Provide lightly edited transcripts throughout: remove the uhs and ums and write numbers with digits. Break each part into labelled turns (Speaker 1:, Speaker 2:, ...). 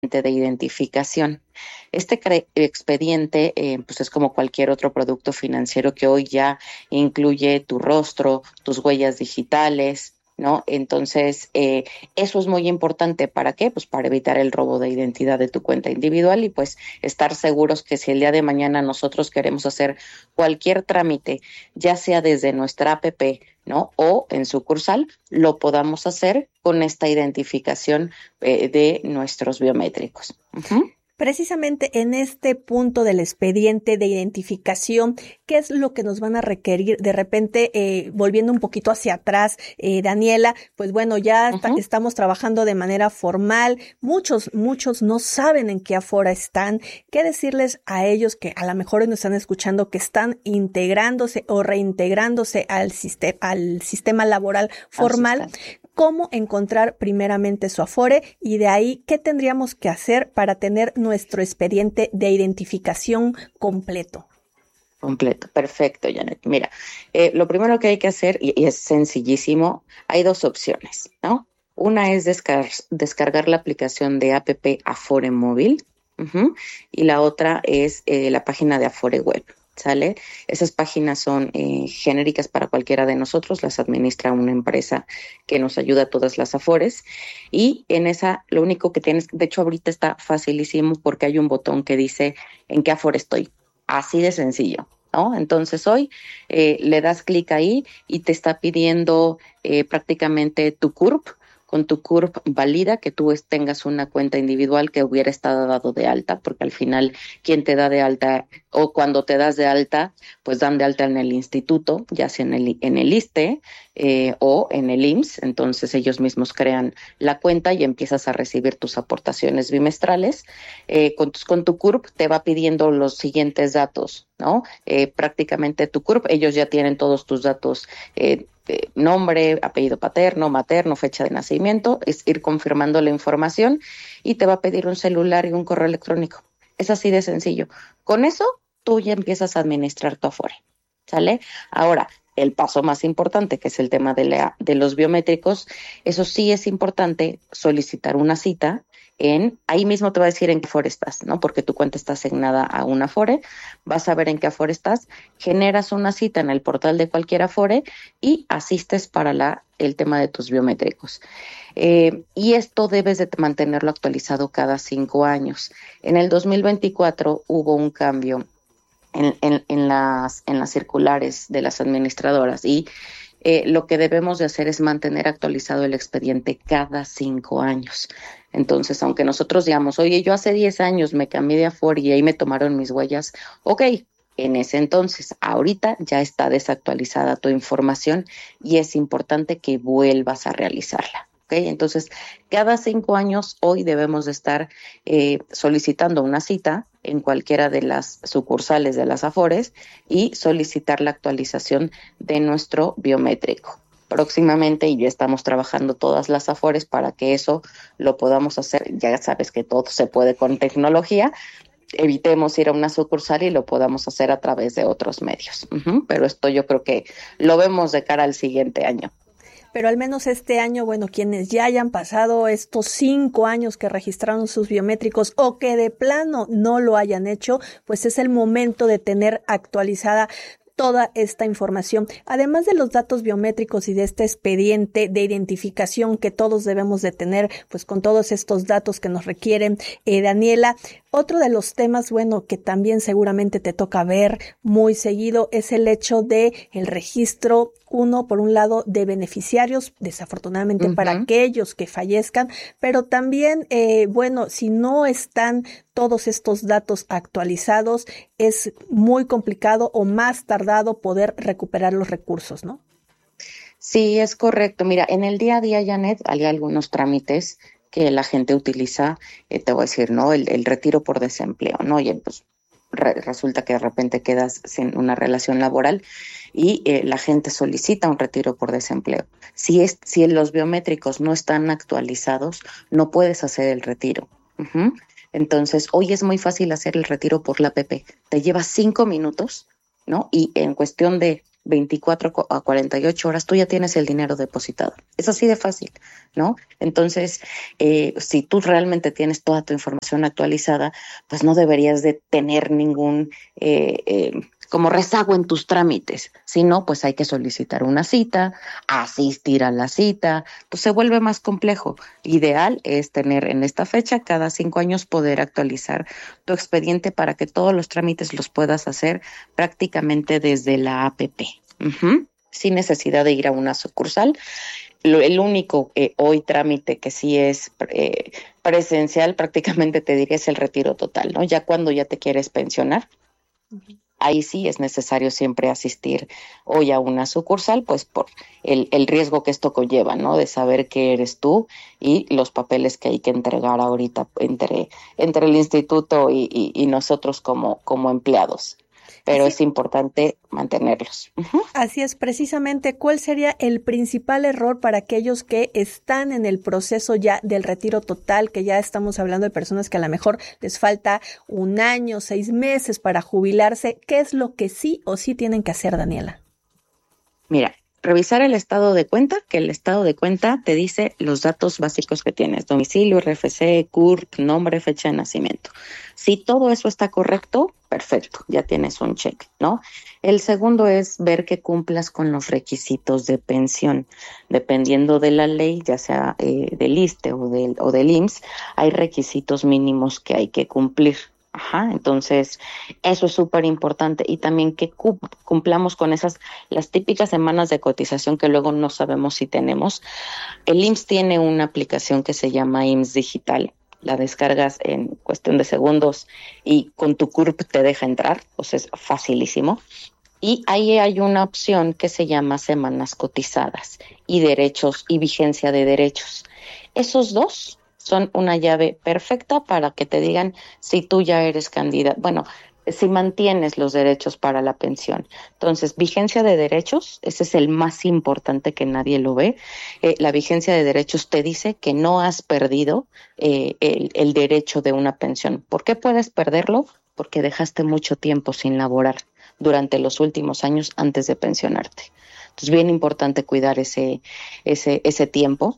Speaker 1: de identificación. Este expediente pues es como cualquier otro producto financiero que hoy ya incluye tu rostro, tus huellas digitales, ¿no? Entonces, eso es muy importante. ¿Para qué? Pues para evitar el robo de identidad de tu cuenta individual y pues estar seguros que si el día de mañana nosotros queremos hacer cualquier trámite, ya sea desde nuestra app, ¿no? O en sucursal, lo podamos hacer con esta identificación de nuestros biométricos. Uh-huh.
Speaker 2: Precisamente en este punto del expediente de identificación, ¿qué es lo que nos van a requerir? De repente, volviendo un poquito hacia atrás, Daniela, pues bueno, ya
Speaker 1: Uh-huh.
Speaker 2: estamos trabajando de manera formal. Muchos no saben en qué Afora están. ¿Qué decirles a ellos que a lo mejor nos están escuchando que están integrándose o reintegrándose al sistema laboral
Speaker 1: Al
Speaker 2: formal?
Speaker 1: sistema.
Speaker 2: Cómo encontrar primeramente su Afore y de ahí qué tendríamos que hacer para tener nuestro expediente de identificación completo.
Speaker 1: Completo, perfecto, Janet. Mira, lo primero que hay que hacer, y es sencillísimo, hay dos opciones, ¿no? Una es descargar la aplicación de app Afore Móvil, uh-huh, y la otra es la página de Afore Web, ¿sale? Esas páginas son genéricas para cualquiera de nosotros, las administra una empresa que nos ayuda a todas las Afores, y en esa lo único que tienes, de hecho ahorita está facilísimo porque hay un botón que dice ¿en qué Afore estoy? Así de sencillo, ¿no? Entonces hoy le das clic ahí y te está pidiendo prácticamente tu CURP. Con tu CURP valida que tú tengas una cuenta individual que hubiera estado dado de alta, porque al final quien te da de alta o cuando te das de alta, pues dan de alta en el instituto, ya sea en el ISSSTE o en el IMSS, entonces ellos mismos crean la cuenta y empiezas a recibir tus aportaciones bimestrales. Con tu CURP te va pidiendo los siguientes datos, ¿no? Prácticamente tu CURP, ellos ya tienen todos tus datos, nombre, apellido paterno, materno, fecha de nacimiento, es ir confirmando la información y te va a pedir un celular y un correo electrónico. Es así de sencillo. Con eso, tú ya empiezas a administrar tu Afore, ¿sale? Ahora, el paso más importante, que es el tema de los biométricos, eso sí es importante solicitar una cita ahí mismo te va a decir en qué Afore estás, ¿no? Porque tu cuenta está asignada a un Afore, vas a ver en qué Afore estás, generas una cita en el portal de cualquier Afore y asistes para el tema de tus biométricos. Y esto debes de mantenerlo actualizado cada 5 años. En el 2024 hubo un cambio en las circulares de las administradoras y lo que debemos de hacer es mantener actualizado el expediente cada 5 años. Entonces, aunque nosotros digamos, oye, yo hace 10 años me cambié de Afore y ahí me tomaron mis huellas, ok, en ese entonces, ahorita ya está desactualizada tu información y es importante que vuelvas a realizarla. ¿Okay? Entonces, cada 5 años hoy debemos de estar solicitando una cita en cualquiera de las sucursales de las Afores y solicitar la actualización de nuestro biométrico. Próximamente, y ya estamos trabajando todas las Afores para que eso lo podamos hacer. Ya sabes que todo se puede con tecnología. Evitemos ir a una sucursal y lo podamos hacer a través de otros medios. Uh-huh. Pero esto yo creo que lo vemos de cara al siguiente año.
Speaker 2: Pero al menos este año, bueno, quienes ya hayan pasado estos 5 años que registraron sus biométricos o que de plano no lo hayan hecho, pues es el momento de tener actualizada toda esta información, además de los datos biométricos y de este expediente de identificación que todos debemos de tener, pues con todos estos datos que nos requieren. Daniela, otro de los temas, bueno, que también seguramente te toca ver muy seguido es el hecho de el registro, uno, por un lado, de beneficiarios, desafortunadamente para
Speaker 1: Uh-huh.
Speaker 2: aquellos que fallezcan, pero también, bueno, si no están todos estos datos actualizados, es muy complicado o más tardado poder recuperar los recursos, ¿no?
Speaker 1: Sí, es correcto. Mira, en el día a día, Janet, hay algunos trámites que la gente utiliza, te voy a decir, ¿no? El retiro por desempleo, ¿no? Y pues resulta que de repente quedas sin una relación laboral y la gente solicita un retiro por desempleo. Si los biométricos no están actualizados, no puedes hacer el retiro. Uh-huh. Entonces, hoy es muy fácil hacer el retiro por la app. Te lleva 5 minutos, ¿no? Y en cuestión de 24 a 48 horas tú ya tienes el dinero depositado. Es así de fácil, ¿no? Entonces, si tú realmente tienes toda tu información actualizada, pues no deberías de tener ningún como rezago en tus trámites. Si no, pues hay que solicitar una cita, asistir a la cita, pues se vuelve más complejo. Ideal es tener en esta fecha, cada 5 años, poder actualizar tu expediente para que todos los trámites los puedas hacer prácticamente desde la APP. Sin necesidad de ir a una sucursal. El único hoy trámite que sí es presencial, prácticamente te diría, es el retiro total, ¿no? Ya cuando ya te quieres pensionar, ahí sí es necesario siempre asistir hoy a una sucursal, pues por el riesgo que esto conlleva, ¿no? De saber que eres tú y los papeles que hay que entregar ahorita entre el instituto y nosotros como empleados. Pero es importante mantenerlos.
Speaker 2: Así es, precisamente, ¿cuál sería el principal error para aquellos que están en el proceso ya del retiro total, que ya estamos hablando de personas que a lo mejor les falta 1 año, 6 meses para jubilarse? ¿Qué es lo que sí o sí tienen que hacer, Daniela?
Speaker 1: Mira, revisar el estado de cuenta, que el estado de cuenta te dice los datos básicos que tienes: domicilio, RFC, CURP, nombre, fecha de nacimiento. Si todo eso está correcto, perfecto, ya tienes un check, ¿no? El segundo es ver que cumplas con los requisitos de pensión. Dependiendo de la ley, ya sea del ISSSTE o del IMSS, hay requisitos mínimos que hay que cumplir. Entonces eso es súper importante, y también que cumplamos con las típicas semanas de cotización que luego no sabemos si tenemos. El IMSS tiene una aplicación que se llama IMSS Digital, la descargas en cuestión de segundos y con tu CURP te deja entrar, pues es facilísimo. Y ahí hay una opción que se llama semanas cotizadas y derechos y vigencia de derechos. Esos dos son una llave perfecta para que te digan si tú ya eres candidato, bueno, si mantienes los derechos para la pensión. Entonces, vigencia de derechos, ese es el más importante, que nadie lo ve. La vigencia de derechos te dice que no has perdido el derecho de una pensión. ¿Por qué puedes perderlo? Porque dejaste mucho tiempo sin laborar durante los últimos años antes de pensionarte. Entonces, bien importante cuidar ese tiempo.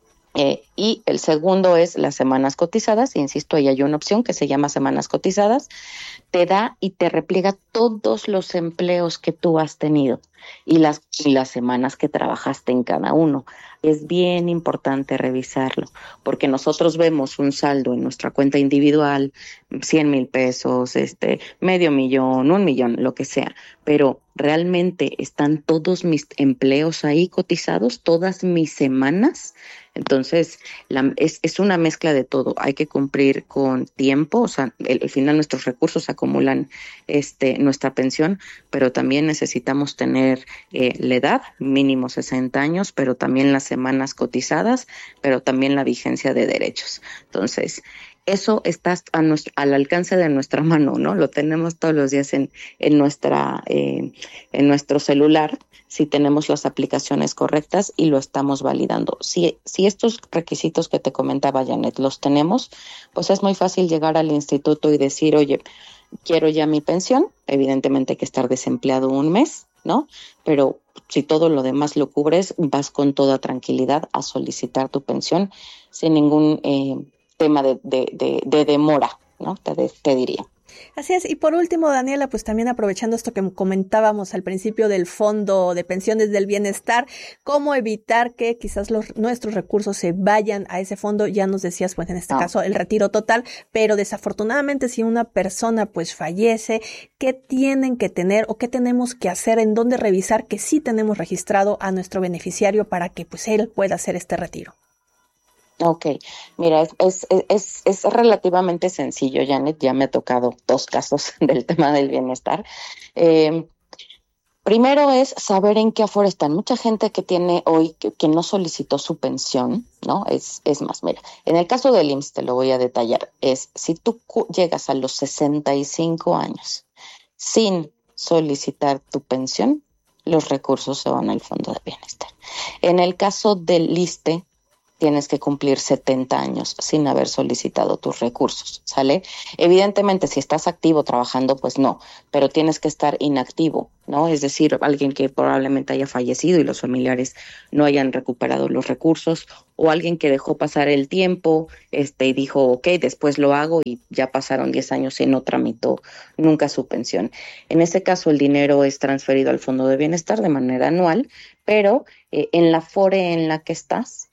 Speaker 1: Y el segundo es las semanas cotizadas. Insisto, ahí hay una opción que se llama semanas cotizadas. Te da y te repliega todos los empleos que tú has tenido y las semanas que trabajaste en cada uno. Es bien importante revisarlo, porque nosotros vemos un saldo en nuestra cuenta individual, 100,000 pesos, $500,000, 1,000,000, lo que sea, pero realmente están todos mis empleos ahí cotizados, todas mis semanas. Entonces, es una mezcla de todo. Hay que cumplir con tiempo, o sea, al final nuestros recursos acumulan nuestra pensión, pero también necesitamos tener la edad, mínimo 60 años, pero también las semanas cotizadas, pero también la vigencia de derechos. Entonces, eso está al alcance de nuestra mano, ¿no? Lo tenemos todos los días en nuestro celular, si tenemos las aplicaciones correctas y lo estamos validando. Si estos requisitos que te comentaba, Janet, los tenemos, pues es muy fácil llegar al instituto y decir, oye, quiero ya mi pensión. Evidentemente hay que estar desempleado 1 mes, ¿no? Pero si todo lo demás lo cubres, vas con toda tranquilidad a solicitar tu pensión sin ningún tema de demora, ¿no? Te diría.
Speaker 2: Así es. Y por último, Daniela, pues también aprovechando esto que comentábamos al principio del Fondo de Pensiones del Bienestar, cómo evitar que quizás nuestros recursos se vayan a ese fondo. Ya nos decías, pues en este caso, el retiro total, pero desafortunadamente si una persona pues fallece, ¿qué tienen que tener o qué tenemos que hacer? ¿En dónde revisar que sí tenemos registrado a nuestro beneficiario para que pues él pueda hacer este retiro?
Speaker 1: Ok, mira, es relativamente sencillo, Janet. Ya me ha tocado 2 casos del tema del bienestar. Primero es saber en qué aforo están. Mucha gente que tiene hoy, que no solicitó su pensión, ¿no? Es más, mira, en el caso del IMSS, te lo voy a detallar, es si tú llegas a los 65 años sin solicitar tu pensión, los recursos se van al Fondo de Bienestar. En el caso del ISSSTE, tienes que cumplir 70 años sin haber solicitado tus recursos, ¿sale? Evidentemente, si estás activo trabajando, pues no, pero tienes que estar inactivo, ¿no? Es decir, alguien que probablemente haya fallecido y los familiares no hayan recuperado los recursos, o alguien que dejó pasar el tiempo, y dijo, ok, después lo hago, y ya pasaron 10 años y no tramitó nunca su pensión. En ese caso, el dinero es transferido al Fondo de Bienestar de manera anual, pero en la Afore en la que estás,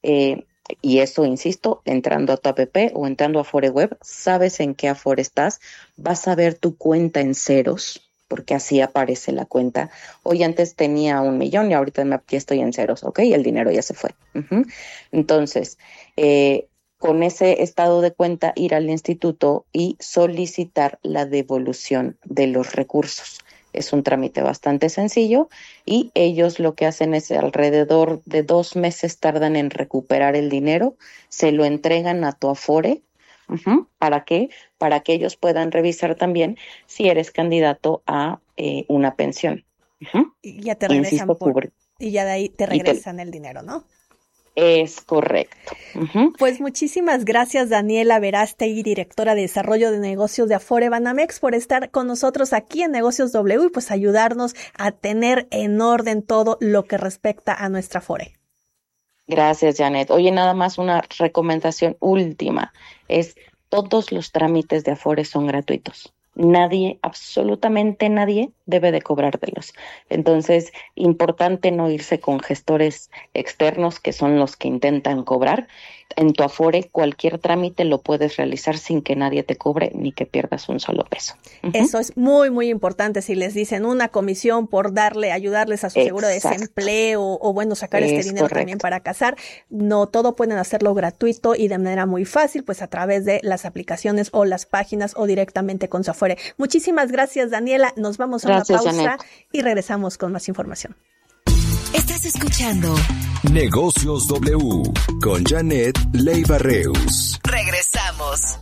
Speaker 1: y eso, insisto, entrando a tu app o entrando a Afore Web, sabes en qué Afore estás, vas a ver tu cuenta en ceros, porque así aparece la cuenta. Hoy antes tenía 1 millón y ahorita aquí estoy en ceros, ¿ok? El dinero ya se fue. Entonces, con ese estado de cuenta, ir al instituto y solicitar la devolución de los recursos. Es un trámite bastante sencillo y ellos lo que hacen es alrededor de 2 meses tardan en recuperar el dinero, se lo entregan a tu Afore. ¿Para qué? Para que ellos puedan revisar también si eres candidato a una pensión.
Speaker 2: Y ya te regresan y ya de ahí te regresan el dinero, ¿no?
Speaker 1: Es correcto.
Speaker 2: Pues muchísimas gracias, Daniela Verástegui, directora de Desarrollo de Negocios de Afore Banamex, por estar con nosotros aquí en Negocios W y pues ayudarnos a tener en orden todo lo que respecta a nuestra Afore. Gracias, Janet. Oye, nada más una recomendación última, es todos los trámites de Afore son gratuitos. Nadie, absolutamente nadie, debe de cobrártelos. Entonces, importante no irse con gestores externos que son los que intentan cobrar. En tu Afore, cualquier trámite lo puedes realizar sin que nadie te cobre ni que pierdas un solo peso. Eso es muy, muy importante. Si les dicen una comisión por ayudarles a su seguro de desempleo o bueno, sacar este dinero también para casar, no, todo pueden hacerlo gratuito y de manera muy fácil, pues a través de las aplicaciones o las páginas o directamente con su Afore. Muchísimas gracias, Daniela. Nos vamos a una pausa, Janet, y regresamos con más información.
Speaker 3: Estás escuchando
Speaker 4: Negocios W con Janet Leiva Reus.
Speaker 3: Regresamos.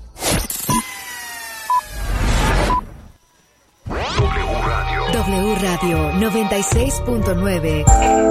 Speaker 3: W Radio 96.9.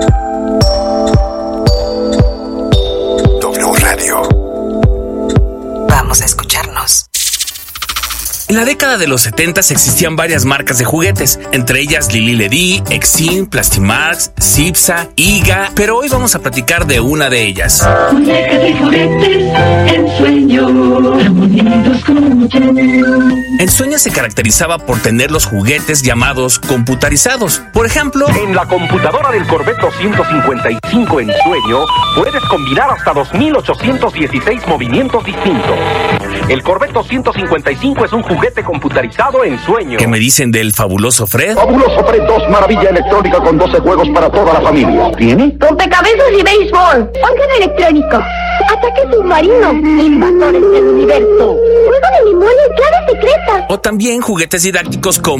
Speaker 4: W Radio.
Speaker 3: Vamos a escucharnos.
Speaker 5: En la década de los 70 existían varias marcas de juguetes, entre ellas Lili Ledy, Exim, Plastimax, Cipsa, Iga, pero hoy vamos a platicar de una de ellas.
Speaker 6: Muñecas y juguetes, Ensueño, tan bonitos como tú.
Speaker 5: Ensueño se caracterizaba por tener los juguetes llamados computarizados. Por ejemplo,
Speaker 7: en la computadora del Corvette 255 Ensueño puedes combinar hasta 2.816 movimientos distintos. El Corvette 255 es un juguete computarizado Ensueño.
Speaker 5: ¿Qué me dicen del fabuloso Fred?
Speaker 8: Fabuloso Fred 2, maravilla electrónica con 12 juegos para toda la familia. ¿Tiene?
Speaker 9: Rompecabezas y béisbol. Órgano electrónico. Ataque submarino. Invasores del universo. Juego de memoria y claves secretas.
Speaker 5: O también juguetes didácticos como